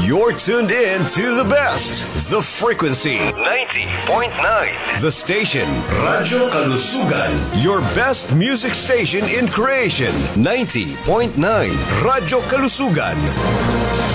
You're tuned in to the best, the frequency 90.9. the station Radyo Kalusugan, your best music station in creation 90.9 Radyo Kalusugan.